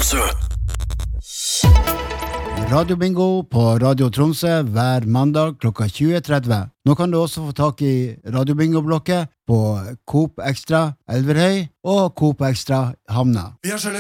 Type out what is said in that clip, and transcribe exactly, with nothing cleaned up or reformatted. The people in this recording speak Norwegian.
Tromsø. Radio Bingo på Radio Tromsø hver mandag klokka tjue tretti. Nå kan du også få tak i Radio Bingo-blokket på Coop Extra Elverhøy og Coop Extra Hamna. Vi er